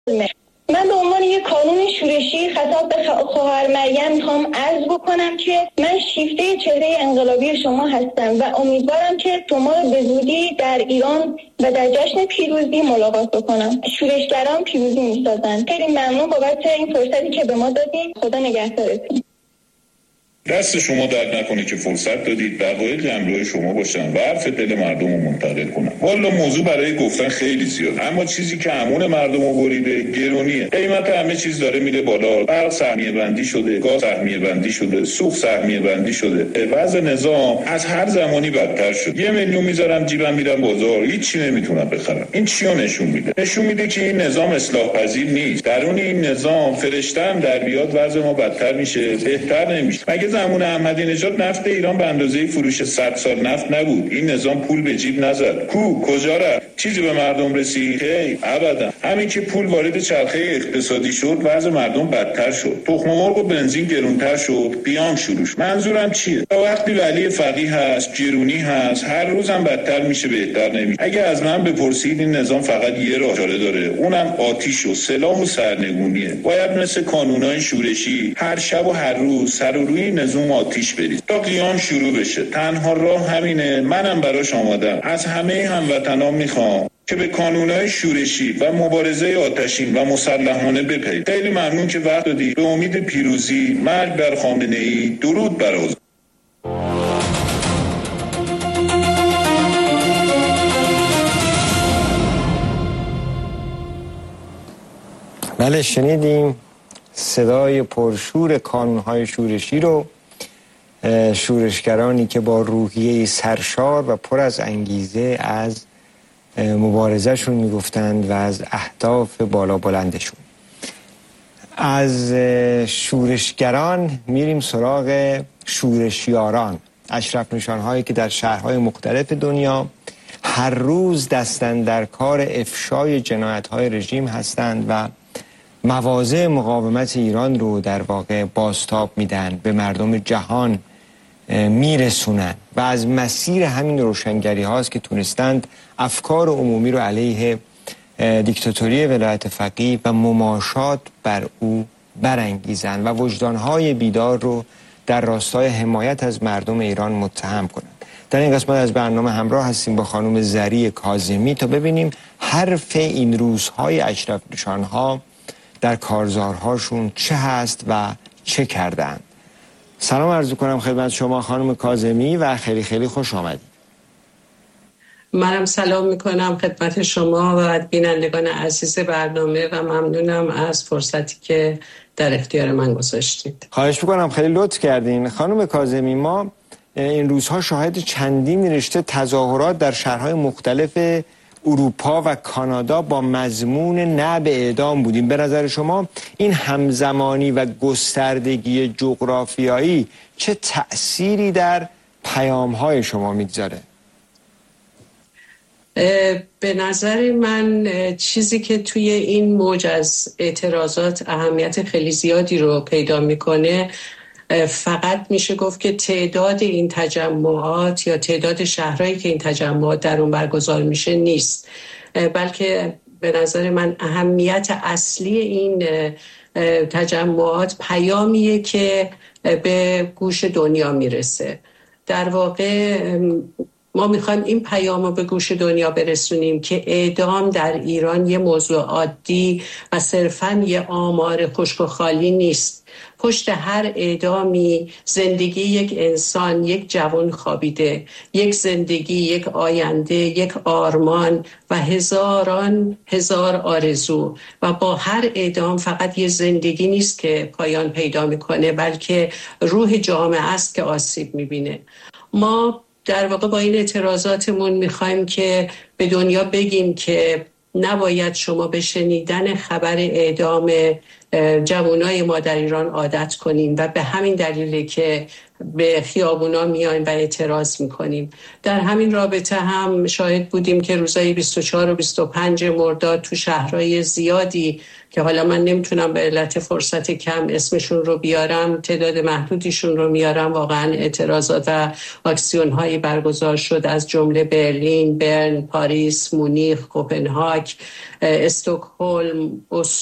من به عنوان یک کانون شورشی خطاب به خواهر مریم میخوام عرض بکنم که من شیفته چهره انقلابی شما هستم و امیدوارم که شما رو به زودی در ایران و در جشن پیروزی ملاقات بکنم. شورشگران پیروزی میسازن. خیلی ممنون بابت این فرصتی که به ما دادین. خدا نگهدارتون. دست شما درد نکنه که فرصت دادید دقایق همراه شما باشن و حرف دل مردم رو منتقل کنن. والا موضوع برای گفتن خیلی زیاد، اما چیزی که همون مردم رو بریده گرونیه. قیمت همه چیز داره میره بالا. برق سهمیه بندی شده، گاز سهمیه بندی شده، سوخت سهمیه بندی شده. وضع نظام از هر زمانی بدتر شد. 1 میلیون میذارم جیبم میرم بازار، هیچی نمیتونم بخرم. این چیو نشون میده؟ نشون میده که این نظام اصلاح پذیر نیست. درون این نظام فرشته هم در بیاد وضع ما بدتر میشه، بهتر نمیشه. مگه زمان احمدی نژاد نفت ایران به اندازه فروش 100 سال نفت نبود؟ این نظام پول به جیب نزد. کجا رفت؟ چیزی به مردم رسید؟ خیر، ابدا. همین که پول وارد چرخه اقتصادی شد وضع مردم بدتر شد. تخم مرغ و بنزین گرونتر شد. قیام شروع. منظورم چیه؟ تا وقتی ولی فقیه هست، جرونی هست، هر روزم بدتر میشه، بهتر نمیشه. اگه از من بپرسید این نظام فقط یه راه داره، اونم آتش و سلاح و سرنگونیه. باید مثل کانونای شورشی هر شب و هر روز سر و روی نظام آتیش برید تا قیام شروع بشه. تنها راه همینه. منم براش آمادم. از همه هموطنان میخوام که به کانونهای شورشی و مبارزه آتشین و مسلحانه بپیوندید. خیلی ممنون که وقت دادید. به امید پیروزی. مرگ بر خامنه‌ای. درود بر آزادی. بله، شنیدیم صدای پرشور کانونهای شورشی رو. شورشگرانی که با روحیه سرشار و پر از انگیزه از مبارزهشون میگفتند و از اهداف بالا بلندشون. از شورشگران میریم سراغ شورشیاران، اشرف نشانهایی که در شهرهای مختلف دنیا هر روز دستن در کار افشای جنایت‌های رژیم هستند و مواضع مقاومت ایران رو در واقع بازتاب میدن، به مردم جهان میرسونن و از مسیر همین روشنگری هاست که تونستند افکار عمومی رو علیه دیکتاتوری ولایت فقیه و مماشات بر او برانگیزن و وجدانهای بیدار رو در راستای حمایت از مردم ایران متهم کنند. در این قسمت از برنامه همراه هستیم با خانم زری کاظمی تا ببینیم حرف این روزهای اشرف نشانها در کارزارهاشون چه هست و چه کردند. سلام عرض کنم خدمت شما خانم کاظمی و خیلی خیلی خوش آمدید. منم سلام میکنم خدمت شما و بینندگان عزیز برنامه و ممنونم از فرصتی که در اختیار من گذاشتید. خواهش میکنم، خیلی لطف کردین. خانم کاظمی، ما این روزها شاهد چندین رشته تظاهرات در شهرهای مختلف اروپا و کانادا با مضمون نه به اعدام بودیم. به نظر شما این همزمانی و گستردگی جغرافیایی چه تأثیری در پیام‌های شما میگذاره؟ به نظر من چیزی که توی این موج از اعتراضات اهمیت خیلی زیادی رو پیدا میکنه فقط میشه گفت که تعداد این تجمعات یا تعداد شهرهایی که این تجمعات در اون برگزار میشه نیست، بلکه به نظر من اهمیت اصلی این تجمعات پیامیه که به گوش دنیا میرسه. در واقع ما میخوایم این پیام رو به گوش دنیا برسونیم که اعدام در ایران یه موضوع عادی و صرفاً یه آمار خشک و خالی نیست. پشت هر اعدامی زندگی یک انسان، یک جوان خوابیده، یک زندگی، یک آینده، یک آرمان و هزار آرزو. و با هر اعدام فقط یه زندگی نیست که پایان پیدا میکنه، بلکه روح جامعه است که آسیب میبینه. ما در واقع با این اعتراضاتمون میخوایم که به دنیا بگیم که نباید شما به شنیدن خبر اعدام جوانای ما در ایران عادت کنیم و به همین دلیله که به خیابونا میایم و اعتراض میکنیم. در همین رابطه هم شاهد بودیم که روزهای 24 و 25 مرداد تو شهرهای زیادی که حالا من نمیتونم به علت فرصت کم اسمشون رو بیارم، تعداد محدودیشون رو میارم، واقعا اعتراضات و اکسیون هایی برگزار شد، از جمله برلین، برن، پاریس، مونیخ، کوپنهاگ، استکهلم،